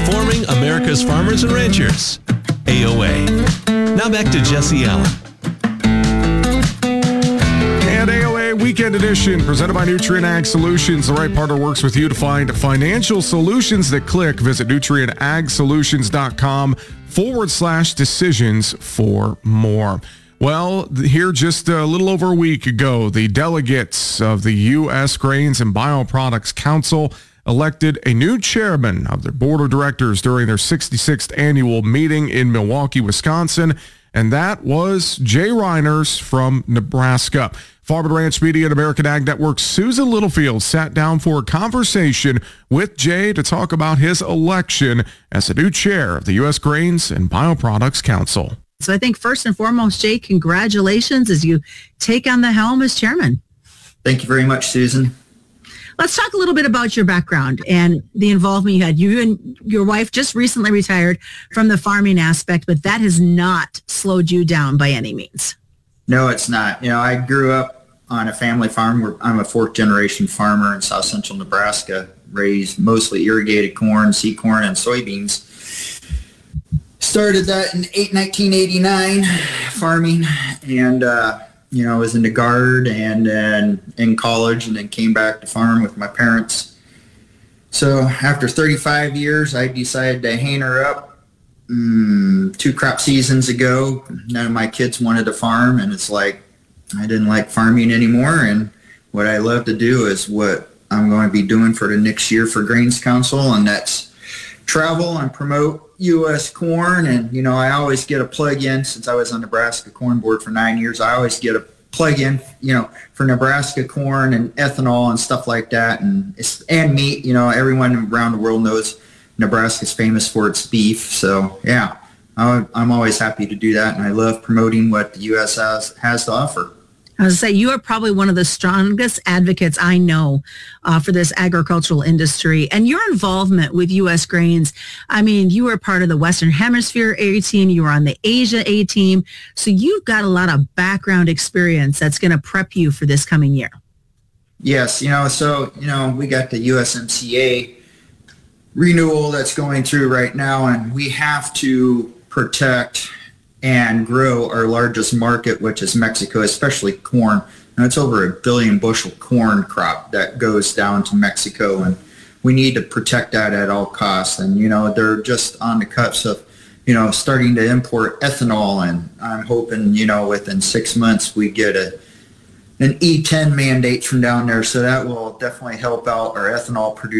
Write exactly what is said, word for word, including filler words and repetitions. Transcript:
informing America's farmers and ranchers. A O A. Now back to Jesse Allen. And A O A Weekend Edition, presented by Nutrient Ag Solutions. The right partner works with you to find financial solutions that click. Visit nutrientagsolutions.com forward slash decisions for more. Well, here just a little over a week ago, the delegates of the U S Grains and Bioproducts Council elected a new chairman of their board of directors during their sixty-sixth annual meeting in Milwaukee, Wisconsin, and that was Jay Reiners from Nebraska. Farm and Ranch Media and American Ag Network's Susan Littlefield sat down for a conversation with Jay to talk about his election as the new chair of the U S Grains and Bioproducts Council. So I think first and foremost, Jay, congratulations as you take on the helm as chairman. Thank you very much, Susan. Let's talk a little bit about your background and the involvement you had. You and your wife just recently retired from the farming aspect, but that has not slowed you down by any means. No, it's not. You know, I grew up on a family farm. I'm a fourth generation farmer in south central Nebraska, raised mostly irrigated corn, seed corn, and soybeans. Started that in nineteen eighty-nine, farming, and uh, you know, I was in the guard and then in college, and then came back to farm with my parents. So after thirty-five years, I decided to hang her up. Mm, two crop seasons ago, none of my kids wanted to farm, and it's like I didn't like farming anymore. And what I love to do is what I'm going to be doing for the next year for Grains Council, and that's travel and promote U S corn. And, you know, I always get a plug-in since I was on Nebraska Corn Board for nine years. I always get a plug-in, you know, for Nebraska corn and ethanol and stuff like that. And it's, and meat, you know, everyone around the world knows Nebraska's famous for its beef. So, yeah, I, I'm always happy to do that. And I love promoting what the U S has, has to offer. I was going to say, you are probably one of the strongest advocates I know uh, for this agricultural industry. And your involvement with U S Grains, I mean, you were part of the Western Hemisphere A team, you were on the Asia A team, so you've got a lot of background experience that's going to prep you for this coming year. Yes, you know, so, you know, we got the U S M C A renewal that's going through right now, and we have to protect and grow our largest market, which is Mexico, especially corn. And it's over a billion bushel corn crop that goes down to Mexico, and we need to protect that at all costs. And, you know, they're just on the cusp of, you know, starting to import ethanol, and I'm hoping, you know, within six months we get a an E ten mandate from down there, so that will definitely help out our ethanol producers.